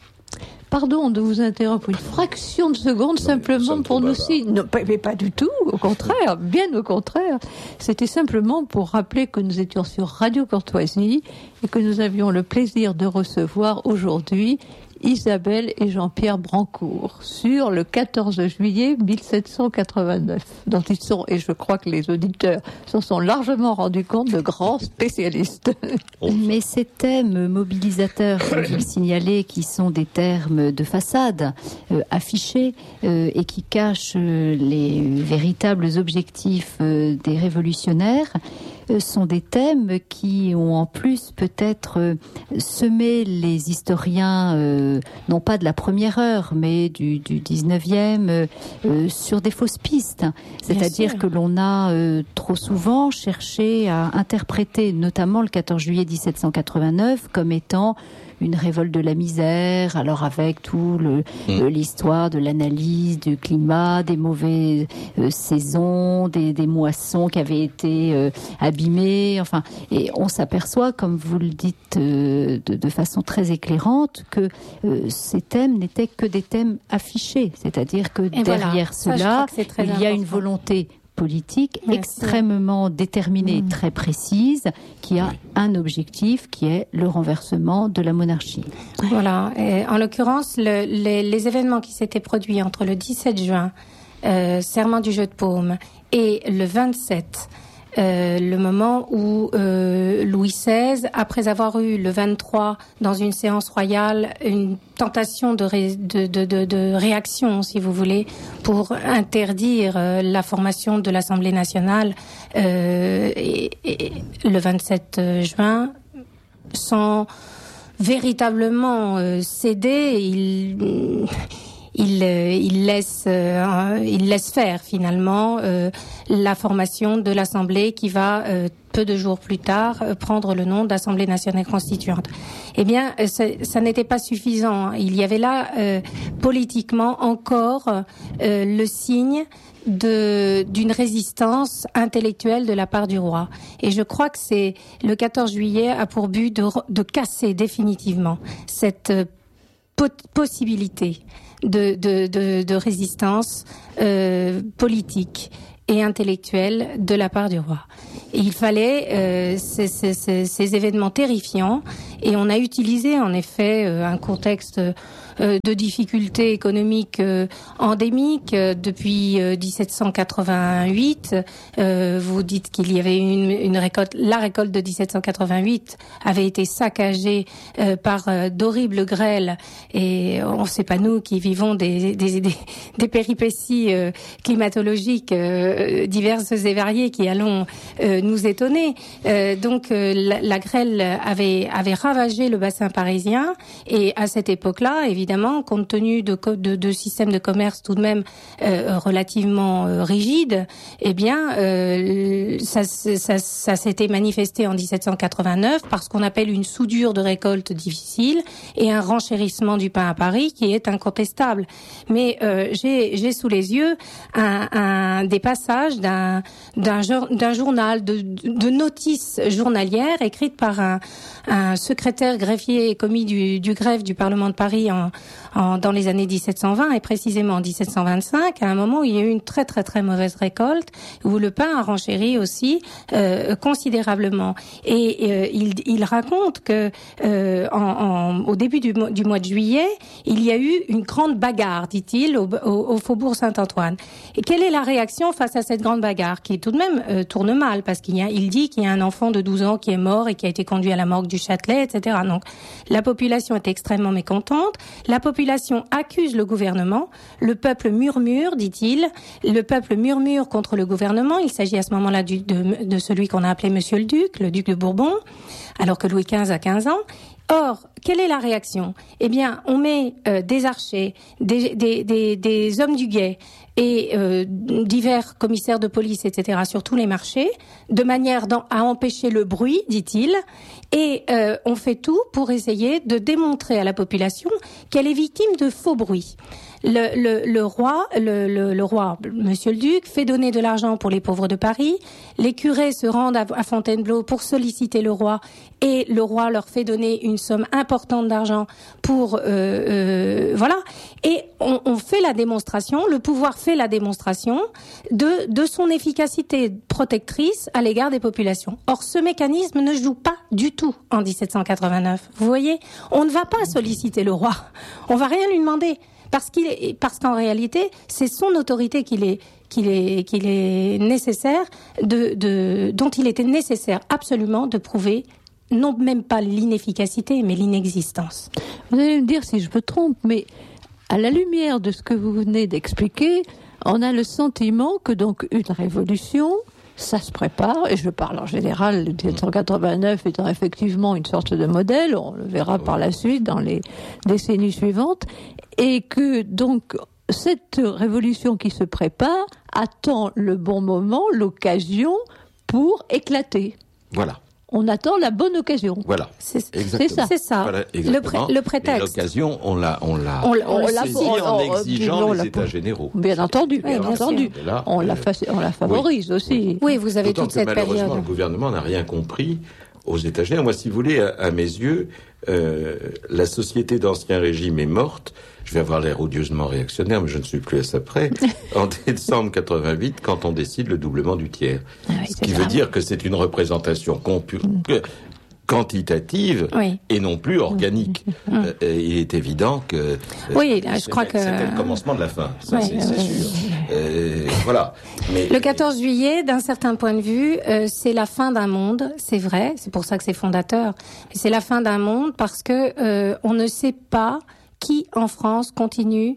Pardon de vous interrompre une fraction de seconde, non, simplement pour nous signer. Non, pas, mais pas du tout, au contraire, bien au contraire. C'était simplement pour rappeler que nous étions sur Radio Courtoisie et que nous avions le plaisir de recevoir aujourd'hui Isabelle et Jean-Pierre Brancourt sur le quatorze juillet mille sept cent quatre-vingt-neuf, dont ils sont, et je crois que les auditeurs s'en sont largement rendus compte, de grands spécialistes. Mais ces thèmes mobilisateurs, comme vous le signalez, qui sont des termes de façade, euh, affichés, euh, et qui cachent euh, les véritables objectifs euh, des révolutionnaires, euh, sont des thèmes qui ont en plus peut-être euh, semé les historiens euh, non pas de la première heure, mais du, du dix-neuvième, euh, euh, sur des fausses pistes. C'est-à-dire que l'on a euh, trop souvent cherché à interpréter, notamment le quatorze juillet mille sept cent quatre-vingt-neuf, comme étant une révolte de la misère, alors avec tout le, mmh. l'histoire de l'analyse du climat, des mauvaises euh, saisons, des, des moissons qui avaient été euh, abîmées, enfin, et on s'aperçoit, comme vous le dites euh, de, de façon très éclairante, que euh, ces thèmes n'étaient que des thèmes affichés, c'est-à-dire que et derrière voilà. cela, Ça, il y a important. Une volonté politique Merci. extrêmement déterminée, mmh. très précise, qui a oui. un objectif qui est le renversement de la monarchie. Voilà. Et en l'occurrence, le, les, les événements qui s'étaient produits entre le dix-sept juin, euh, serment du jeu de paume, et le vingt-sept, Euh, le moment où euh, Louis seize, après avoir eu le vingt-trois dans une séance royale une tentation de, ré, de, de, de, de réaction, si vous voulez, pour interdire euh, la formation de l'Assemblée nationale, euh, et, et le vingt-sept juin, sans véritablement euh, céder, il... Il, il laisse, euh, il laisse faire finalement euh, la formation de l'Assemblée qui va euh, peu de jours plus tard euh, prendre le nom d'Assemblée nationale constituante. Eh bien, euh, ça, ça n'était pas suffisant. Il y avait là euh, politiquement encore euh, le signe de d'une résistance intellectuelle de la part du roi. Et je crois que c'est le quatorze juillet a pour but de, de casser définitivement cette euh, possibilité de, de, de, de résistance euh, politique et intellectuelle de la part du roi. Et il fallait euh, ces, ces, ces, ces événements terrifiants, et on a utilisé en effet euh, un contexte euh, de difficultés économiques euh, endémiques euh, depuis euh, dix-sept cent quatre-vingt-huit. Euh, vous dites qu'il y avait une, une récolte. La récolte de dix-sept cent quatre-vingt-huit avait été saccagée euh, par euh, d'horribles grêles, et on sait pas nous qui vivons des, des, des, des péripéties euh, climatologiques euh, diverses et variées qui allons euh, nous étonner. Euh, donc euh, la, la grêle avait, avait ravagé le bassin parisien, et à cette époque-là, évidemment, compte tenu de, de, de systèmes de commerce tout de même euh, relativement euh, rigides, eh bien, euh, ça, ça, ça s'était manifesté en dix-sept cent quatre-vingt-neuf par ce qu'on appelle une soudure de récolte difficile et un renchérissement du pain à Paris qui est incontestable. Mais euh, j'ai, j'ai sous les yeux un, un, des passages d'un, d'un, d'un journal, de, de notices journalières écrites par un, un secrétaire greffier et commis du, du greffe du Parlement de Paris en, en, dans les années dix-sept cent vingt et précisément en dix-sept cent vingt-cinq, à un moment où il y a eu une très très très mauvaise récolte, où le pain a renchéri aussi euh, considérablement. Et euh, il, il raconte que euh, en, en, au début du, du mois de juillet, il y a eu une grande bagarre, dit-il, au, au, au faubourg Saint-Antoine. Et quelle est la réaction face à cette grande bagarre, qui tout de même euh, tourne mal, parce qu'il y a, il dit qu'il y a un enfant de douze ans qui est mort et qui a été conduit à la morgue du Châtelet, et cetera. Donc, la population est extrêmement mécontente. La population accuse le gouvernement. Le peuple murmure, dit-il. Le peuple murmure contre le gouvernement. Il s'agit à ce moment-là du, de, de celui qu'on a appelé Monsieur le Duc, le duc de Bourbon, alors que Louis quinze a quinze ans. Or, quelle est la réaction ? Eh bien, on met euh, des archers, des, des, des, des hommes du guet et euh, divers commissaires de police, et cetera, sur tous les marchés, de manière à empêcher le bruit, dit-il, et euh, on fait tout pour essayer de démontrer à la population qu'elle est victime de faux bruits. Le, le, le roi, le, le, le roi, Monsieur le Duc, fait donner de l'argent pour les pauvres de Paris. Les curés se rendent à, à Fontainebleau pour solliciter le roi, et le roi leur fait donner une somme importante d'argent pour, euh, euh, voilà. Et on, on fait la démonstration. Le pouvoir fait la démonstration de de son efficacité protectrice à l'égard des populations. Or, ce mécanisme ne joue pas du tout en dix-sept cent quatre-vingt-neuf. Vous voyez, on ne va pas solliciter le roi. On va rien lui demander. Parce qu'il est, parce qu'en réalité, c'est son autorité qu'il est, qu'il est, qu'il est nécessaire de, de, dont il était nécessaire absolument de prouver non même pas l'inefficacité, mais l'inexistence. Vous allez me dire si je me trompe, mais à la lumière de ce que vous venez d'expliquer, on a le sentiment que donc une révolution, ça se prépare, et je parle en général, le dix-sept cent quatre-vingt-neuf étant effectivement une sorte de modèle, on le verra par la suite dans les décennies suivantes, et que donc cette révolution qui se prépare attend le bon moment, l'occasion pour éclater. Voilà. On attend la bonne occasion. Voilà. C'est, exactement. c'est ça. C'est ça. Voilà, le, pré, le prétexte. Mais l'occasion, on l'a, on l'a, on, on, on l'a saisit en exigeant on les États généraux. Bien entendu, bien, bien entendu. Là, on, euh, la fa- on la favorise oui, aussi. Oui, oui vous avez D'autant toute que cette malheureusement, période. Le gouvernement n'a rien compris aux États généraux. Moi, si vous voulez, à, à mes yeux, euh, la société d'Ancien Régime est morte. Je vais avoir l'air odieusement réactionnaire, mais je ne suis plus à ça près. En décembre quatre-vingt-huit, quand on décide le doublement du tiers. Ah oui, ce qui veut dire que c'est une représentation compu- mm. quantitative oui. et non plus organique. Mmh. Euh, il est évident que euh, oui, là, je crois que c'était le commencement de la fin. Ça, oui, c'est, c'est oui. sûr. Euh, voilà. Mais le quatorze juillet, d'un certain point de vue, euh, c'est la fin d'un monde. C'est vrai. C'est pour ça que c'est fondateur. Mais c'est la fin d'un monde parce que euh, on ne sait pas qui en France continue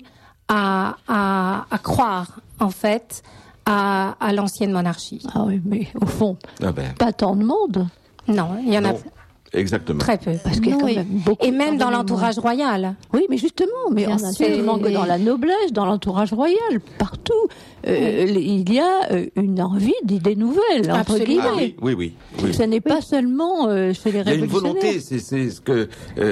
à, à, à croire en fait à, à l'ancienne monarchie. Ah oui, mais au fond, ah ben. pas tant de monde. Non, il y en non. a. Exactement. Très peu. Parce qu'il y a quand même beaucoup. Et même dans l'entourage royal. Oui, mais justement, mais on a seulement que dans la noblesse, dans l'entourage royal, partout, euh, oui. il y a une envie d'idées nouvelles, entre guillemets. Ah, oui, oui, oui, oui. Ce n'est pas oui. seulement euh, chez les révolutionnaires. Il y a une volonté, c'est, c'est ce que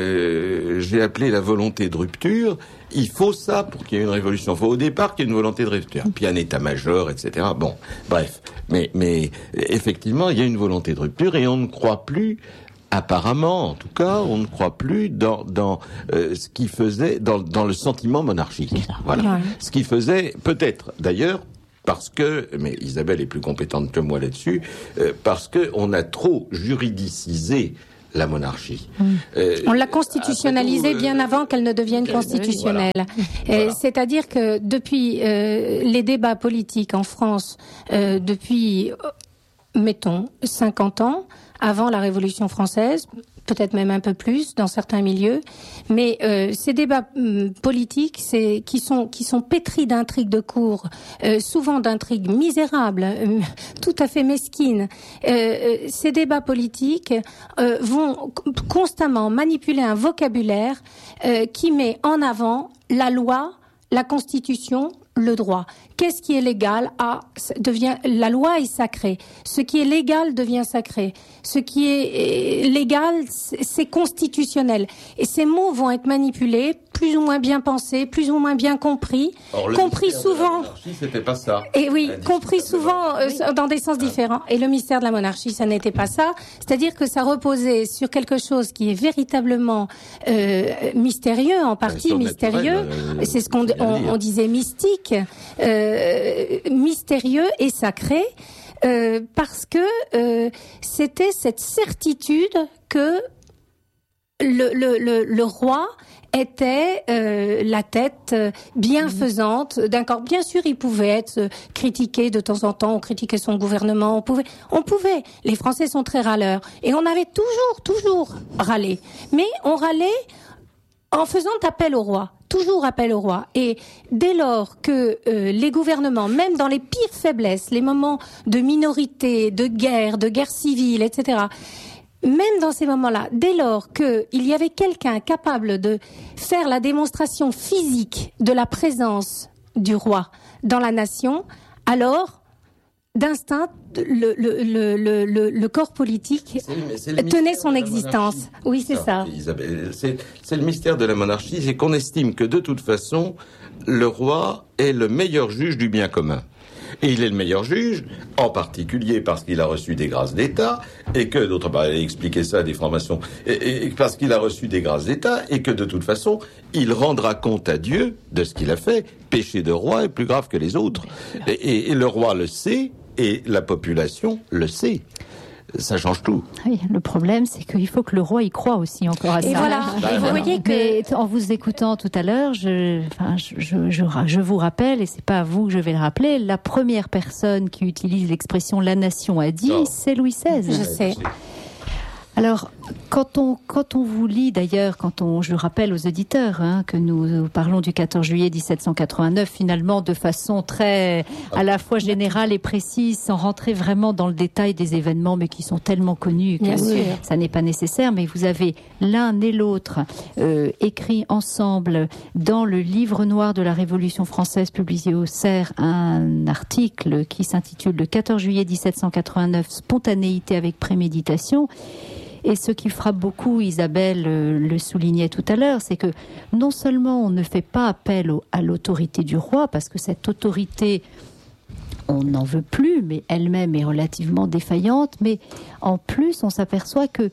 euh, j'ai appelé la volonté de rupture. Il faut ça pour qu'il y ait une révolution. Il faut au départ qu'il y ait une volonté de rupture. Puis un état-major, et cetera. Bon, bref. Mais, mais effectivement, il y a une volonté de rupture et on ne croit plus. Apparemment, en tout cas, on ne croit plus dans dans euh, ce qui faisait dans dans le sentiment monarchique. Voilà, ouais. Ce qui faisait peut-être d'ailleurs parce que, mais Isabelle est plus compétente que moi là-dessus, euh, parce que on a trop juridicisé la monarchie. Mmh. Euh, on l'a constitutionnalisée euh, bien avant qu'elle ne devienne euh, constitutionnelle. Voilà. Voilà. C'est-à-dire que depuis euh, les débats politiques en France, euh, depuis, mettons, cinquante ans, avant la Révolution française, peut-être même un peu plus dans certains milieux, mais euh, ces débats euh, politiques, c'est qui sont qui sont pétris d'intrigues de cour, euh, souvent d'intrigues misérables, euh, tout à fait mesquines. Euh, ces débats politiques euh, vont constamment manipuler un vocabulaire euh, qui met en avant la loi, la Constitution, le droit. Qu'est-ce qui est légal a, devient, la loi est sacrée. Ce qui est légal devient sacré. Ce qui est légal, c'est constitutionnel. Et ces mots vont être manipulés plus ou moins bien pensé, plus ou moins bien compris, Or, compris souvent. C'était pas ça. Et oui, compris souvent euh, oui. dans des sens différents. Et le mystère de la monarchie, ça n'était pas ça. C'est-à-dire que ça reposait sur quelque chose qui est véritablement euh, mystérieux, en partie mystérieux. Euh, C'est ce qu'on on, on disait mystique, euh, mystérieux et sacré. Euh, parce que euh, c'était cette certitude que le, le, le, le roi était euh, la tête bienfaisante d'un corps. Bien sûr, il pouvait être critiqué de temps en temps, on critiquait son gouvernement, on pouvait, on pouvait. Les Français sont très râleurs et on avait toujours, toujours râlé. Mais on râlait en faisant appel au roi. Toujours appel au roi. Et dès lors que euh, les gouvernements, même dans les pires faiblesses, les moments de minorité, de guerre, de guerre civile, et cetera, même dans ces moments-là, dès lors qu'il y avait quelqu'un capable de faire la démonstration physique de la présence du roi dans la nation, alors, d'instinct, le, le, le, le, le corps politique c'est, c'est tenait son existence. Oui, c'est non, ça. Isabelle, c'est, c'est le mystère de la monarchie, c'est qu'on estime que de toute façon, le roi est le meilleur juge du bien commun. Et il est le meilleur juge, en particulier parce qu'il a reçu des grâces d'État, et que, d'autre part, il a expliqué ça à des formations, et, et parce qu'il a reçu des grâces d'État, et que de toute façon, il rendra compte à Dieu de ce qu'il a fait. Péché de roi est plus grave que les autres. Et, et, et le roi le sait, et la population le sait. Ça change tout. Oui, le problème, c'est qu'il faut que le roi y croie aussi encore à ça. Et voilà. Bah, et vous voyez que, mais en vous écoutant tout à l'heure, je, enfin, je, je, je, je vous rappelle, et c'est pas à vous que je vais le rappeler, la première personne qui utilise l'expression "la nation a dit", oh. c'est Louis seize. Je sais. Alors, quand on, quand on vous lit, d'ailleurs, quand on, je rappelle aux auditeurs hein, que nous parlons du quatorze juillet dix-sept cent quatre-vingt-neuf, finalement de façon très, à la fois générale et précise, sans rentrer vraiment dans le détail des événements, mais qui sont tellement connus que Bien sûr. ça n'est pas nécessaire. Mais vous avez l'un et l'autre euh, écrit ensemble dans le livre noir de la Révolution française publié au Cerf un article qui s'intitule "Le quatorze juillet dix-sept cent quatre-vingt-neuf, spontanéité avec préméditation". Et ce qui frappe beaucoup, Isabelle euh, le soulignait tout à l'heure, c'est que non seulement on ne fait pas appel au, à l'autorité du roi, parce que cette autorité, on n'en veut plus, mais elle-même est relativement défaillante, mais en plus on s'aperçoit que,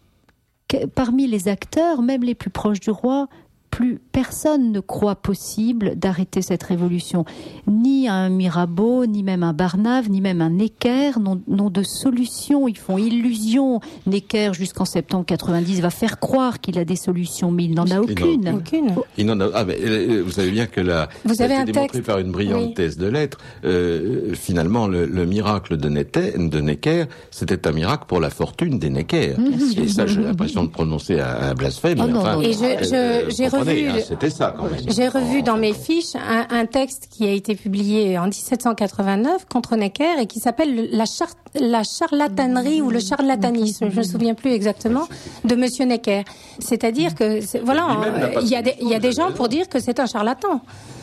que parmi les acteurs, même les plus proches du roi, plus personne ne croit possible d'arrêter cette révolution. Ni un Mirabeau, ni même un Barnave, ni même un Necker n'ont, n'ont de solution. Ils font illusion. Necker, jusqu'en septembre quatre-vingt-dix, va faire croire qu'il a des solutions, mais il n'en a aucune. Non, aucune. Il n'en a, ah, mais, vous savez bien que la, vous avez ça a été été démontré texte. par une brillante oui. thèse de lettres. Euh, finalement, le, le miracle de, Netter, de Necker, c'était un miracle pour la fortune des Necker. Mmh. Et ça, j'ai l'impression de prononcer à, à blasphème. Oh, non, enfin, non. Et je, je, euh, j'ai revu. Hein, c'était ça quand même. J'ai revu dans mes fiches un, un texte qui a été publié en dix-sept cent quatre-vingt-neuf contre Necker et qui s'appelle la, char- la charlatanerie ou le charlatanisme, je ne me souviens plus exactement, de Monsieur Necker. C'est-à-dire que c'est, voilà, il y a des, il y a des gens pour dire que c'est un charlatan.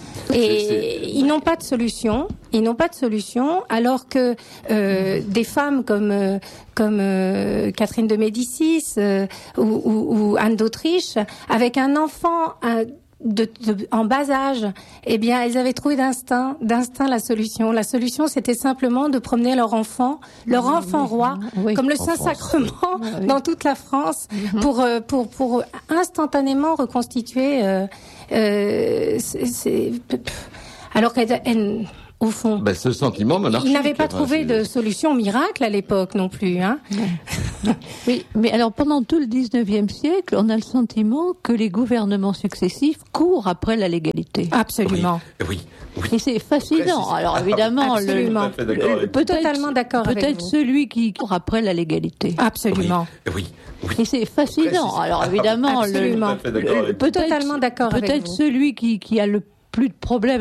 Et ils n'ont pas de solution. Ils n'ont pas de solution, alors que euh, des femmes comme euh, comme euh, Catherine de Médicis euh, ou, ou, ou Anne d'Autriche, avec un enfant un, de, de, en bas âge, eh bien, elles avaient trouvé d'instinct, d'instinct la solution. La solution, c'était simplement de promener leur enfant, leur enfant roi, oui, comme le Saint-Sacrement oui. dans toute la France, pour euh, pour pour instantanément reconstituer. Euh, euh, c'est, c'est... Alors qu'elle elle, au fond, ben, ce sentiment monarchique. Il n'avait pas trouvé de solution miracle à l'époque non plus, hein. Oui, mais alors pendant tout le dix-neuvième siècle, on a le sentiment que les gouvernements successifs courent après la légalité. Absolument. Oui. oui, oui. Et c'est fascinant. Alors évidemment, Absolument. le, le, peut-être, totalement d'accord peut-être avec vous. celui qui court après la légalité. Absolument. Oui. oui. oui. Et c'est fascinant. Alors évidemment, Absolument. le, le, peut-être, totalement d'accord avec vous. Peut-être celui qui, qui a le plus de problèmes